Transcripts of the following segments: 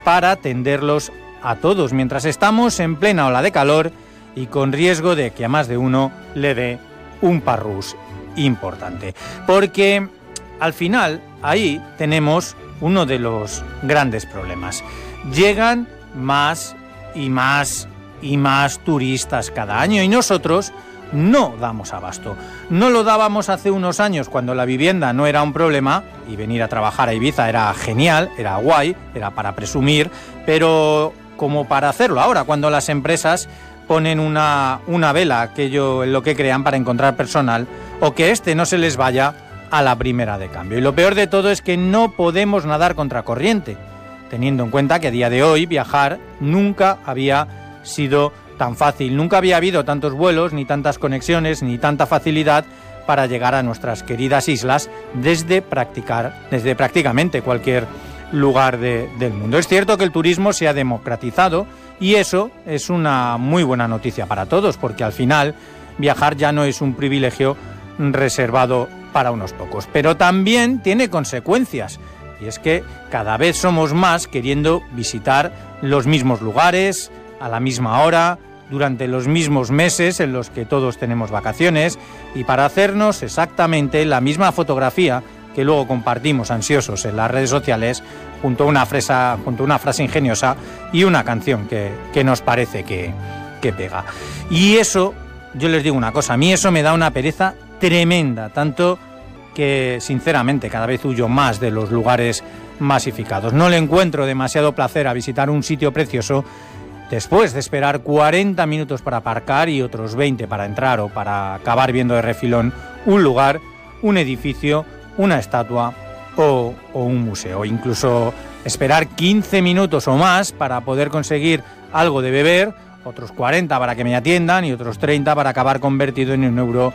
para atenderlos a todos mientras estamos en plena ola de calor y con riesgo de que a más de uno le dé un parrús importante. Porque al final ahí tenemos uno de los grandes problemas. Llegan más y más y más turistas cada año y nosotros no damos abasto. No lo dábamos hace unos años cuando la vivienda no era un problema y venir a trabajar a Ibiza era genial, era guay, era para presumir, pero como para hacerlo ahora, cuando las empresas ponen una vela aquello en lo que crean para encontrar personal o que no se les vaya a la primera de cambio. Y lo peor de todo es que no podemos nadar contracorriente, teniendo en cuenta que a día de hoy viajar nunca había sido tan fácil, nunca había habido tantos vuelos, ni tantas conexiones, ni tanta facilidad para llegar a nuestras queridas islas desde prácticamente cualquier lugar del mundo. Es cierto que el turismo se ha democratizado y eso es una muy buena noticia para todos, porque al final viajar ya no es un privilegio reservado para unos pocos, pero también tiene consecuencias, y es que cada vez somos más queriendo visitar los mismos lugares, a la misma hora, durante los mismos meses en los que todos tenemos vacaciones y para hacernos exactamente la misma fotografía que luego compartimos ansiosos en las redes sociales junto a una frase ingeniosa y una canción que nos parece que pega. Y eso, yo les digo una cosa, a mí eso me da una pereza tremenda, tanto que sinceramente cada vez huyo más de los lugares masificados. No le encuentro demasiado placer a visitar un sitio precioso después de esperar 40 minutos para aparcar y otros 20 para entrar o para acabar viendo de refilón un lugar, un edificio, una estatua o un museo. Incluso esperar 15 minutos o más para poder conseguir algo de beber, otros 40 para que me atiendan y otros 30 para acabar convertido en un euro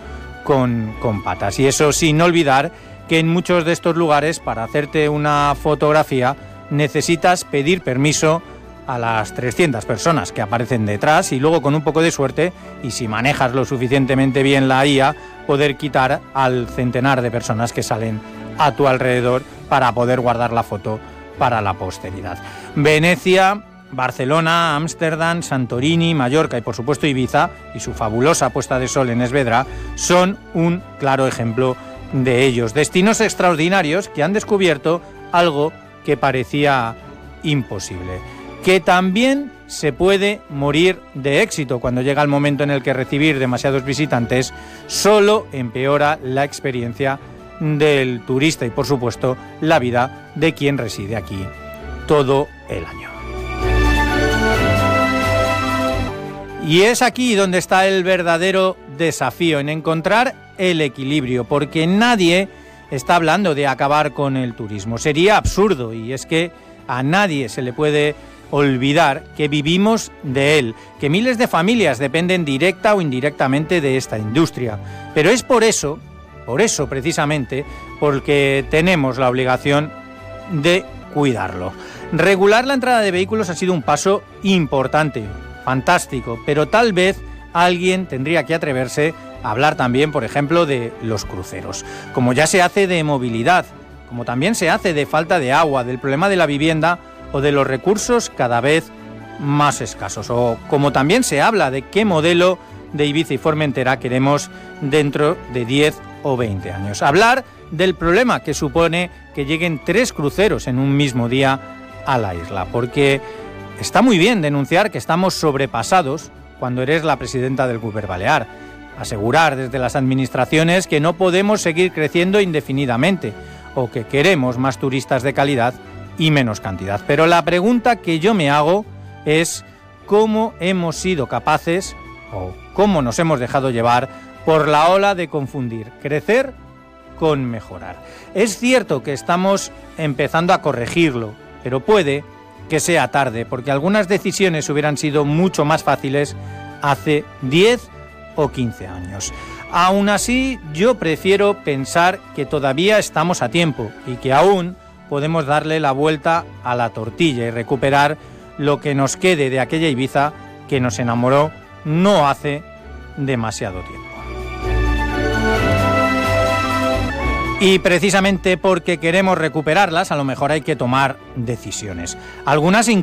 con patas. Y eso sin olvidar que en muchos de estos lugares para hacerte una fotografía necesitas pedir permiso a las 300 personas que aparecen detrás y luego con un poco de suerte y si manejas lo suficientemente bien la IA poder quitar al centenar de personas que salen a tu alrededor para poder guardar la foto para la posteridad. Venecia, Barcelona, Ámsterdam, Santorini, Mallorca y por supuesto Ibiza y su fabulosa puesta de sol en Esvedra son un claro ejemplo de ellos. Destinos extraordinarios que han descubierto algo que parecía imposible. Que también se puede morir de éxito cuando llega el momento en el que recibir demasiados visitantes solo empeora la experiencia del turista y, por supuesto, la vida de quien reside aquí todo el año. Y es aquí donde está el verdadero desafío, en encontrar el equilibrio, porque nadie está hablando de acabar con el turismo. Sería absurdo, y es que a nadie se le puede olvidar que vivimos de él, que miles de familias dependen directa o indirectamente de esta industria. Pero es por eso precisamente, porque tenemos la obligación de cuidarlo. Regular la entrada de vehículos ha sido un paso importante, fantástico, pero tal vez alguien tendría que atreverse a hablar también, por ejemplo, de los cruceros, como ya se hace de movilidad, como también se hace de falta de agua, del problema de la vivienda o de los recursos cada vez más escasos, o como también se habla de qué modelo de Ibiza y Formentera queremos dentro de 10 o 20 años. Hablar del problema que supone que lleguen 3 cruceros en un mismo día a la isla, porque está muy bien denunciar que estamos sobrepasados cuando eres la presidenta del Govern Balear, asegurar desde las administraciones que no podemos seguir creciendo indefinidamente o que queremos más turistas de calidad y menos cantidad. Pero la pregunta que yo me hago es cómo hemos sido capaces o cómo nos hemos dejado llevar por la ola de confundir crecer con mejorar. Es cierto que estamos empezando a corregirlo, pero puede que sea tarde, porque algunas decisiones hubieran sido mucho más fáciles hace 10 o 15 años. Aún así, yo prefiero pensar que todavía estamos a tiempo y que aún podemos darle la vuelta a la tortilla y recuperar lo que nos quede de aquella Ibiza que nos enamoró no hace demasiado tiempo. Y precisamente porque queremos recuperarlas, a lo mejor hay que tomar decisiones. Algunas